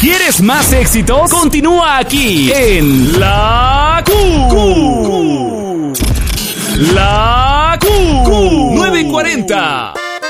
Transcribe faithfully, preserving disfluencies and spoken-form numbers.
¿Quieres más éxitos? Continúa aquí en La Q. La Q. nueve cuarenta.